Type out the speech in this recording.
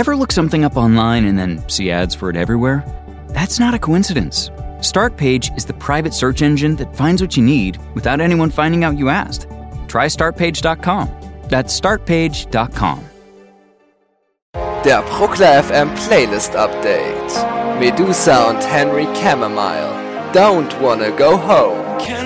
Ever look something up online and then see ads for it everywhere? That's not a coincidence. Startpage is the private search engine that finds what you need without anyone finding out you asked. Try Startpage.com. That's Startpage.com. Der Bruckler FM Playlist Update. Medusa und Henry Chamomile. Don't wanna go home.